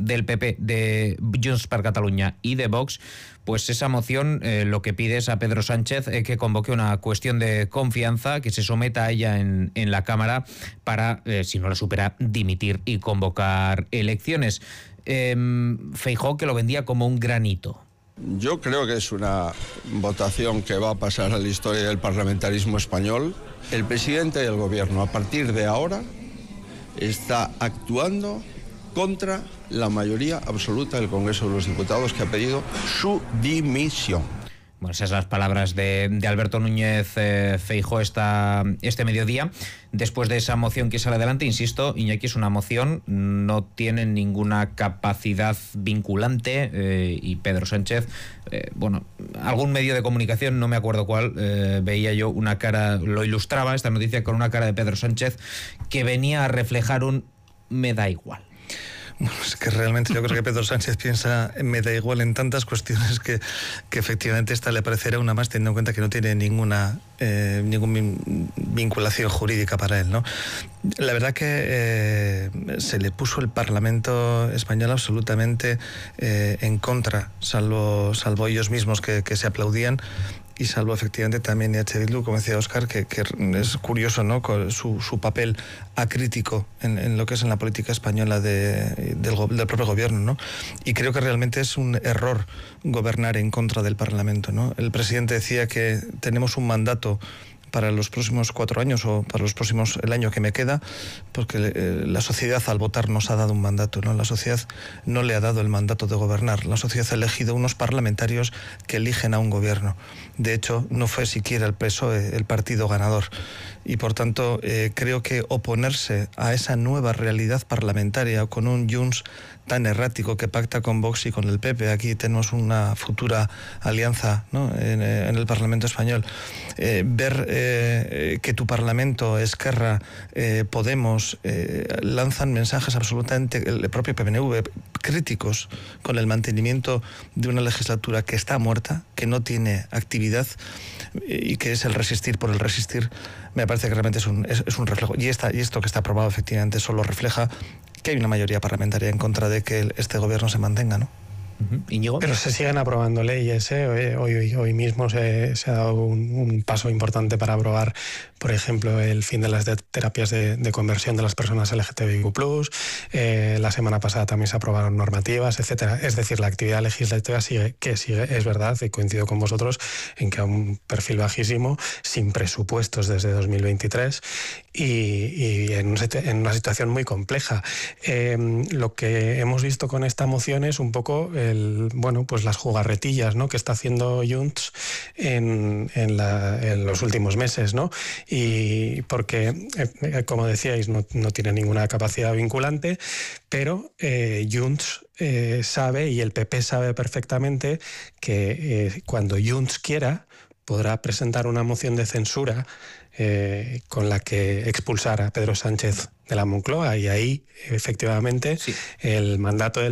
del PP, de Junts per Catalunya y de Vox, pues esa moción lo que pide es a Pedro Sánchez que convoque una cuestión de confianza, que se someta a ella en la Cámara para, si no la supera, dimitir y convocar elecciones. Feijóo que lo vendía como un gran hito. Yo creo que es una votación que va a pasar a la historia del parlamentarismo español. El presidente del gobierno, a partir de ahora, está actuando contra la mayoría absoluta del Congreso de los Diputados, que ha pedido su dimisión. Bueno, esas son las palabras de Alberto Núñez Feijóo este mediodía. Después de esa moción que sale adelante, insisto, Iñaki, es una moción, no tiene ninguna capacidad vinculante y Pedro Sánchez, algún medio de comunicación, no me acuerdo cuál, veía yo una cara, lo ilustraba esta noticia con una cara de Pedro Sánchez que venía a reflejar un me da igual. Bueno, es que realmente yo creo que Pedro Sánchez piensa me da igual en tantas cuestiones que efectivamente esta le parecerá una más, teniendo en cuenta que no tiene ninguna vinculación jurídica para él, ¿no? La verdad que se le puso el Parlamento español absolutamente en contra, salvo ellos mismos que se aplaudían, y salvo efectivamente también EH Bildu, como decía Óscar, que es curioso, ¿no?, con su papel acrítico en lo que es en la política española del propio gobierno, ¿no? Y creo que realmente es un error gobernar en contra del Parlamento, ¿no? El presidente decía que tenemos un mandato para los próximos 4 años o para el año que me queda, porque la sociedad al votar nos ha dado un mandato, ¿no? La sociedad no le ha dado el mandato de gobernar. La sociedad ha elegido unos parlamentarios que eligen a un gobierno. De hecho, no fue siquiera el PSOE el partido ganador. Y por tanto, creo que oponerse a esa nueva realidad parlamentaria con un Junts tan errático que pacta con Vox y con el PP, aquí tenemos una futura alianza, ¿no?, en el Parlamento español, ver que tu Parlamento, Esquerra, Podemos, lanzan mensajes absolutamente, el propio PNV, críticos con el mantenimiento de una legislatura que está muerta, que no tiene actividad y que es el resistir por el resistir, me parece que realmente es un reflejo. Y esto que está aprobado efectivamente solo refleja que hay una mayoría parlamentaria en contra de que este gobierno se mantenga, ¿no? Íñigo. Pero se siguen aprobando leyes, ¿eh? Hoy mismo se ha dado un paso importante para aprobar, por ejemplo, el fin de las terapias de conversión de las personas LGTBIQ+. La semana pasada también se aprobaron normativas, etcétera. Es decir, la actividad legislativa sigue, es verdad, y coincido con vosotros en que a un perfil bajísimo, sin presupuestos desde 2023 y en una situación muy compleja. Lo que hemos visto con esta moción es un poco pues las jugarretillas, ¿no?, que está haciendo Junts en los últimos meses, ¿no? Y porque, como decíais, no tiene ninguna capacidad vinculante, pero Junts sabe, y el PP sabe perfectamente, que cuando Junts quiera podrá presentar una moción de censura con la que expulsar a Pedro Sánchez de la Moncloa, y ahí efectivamente sí, el mandato del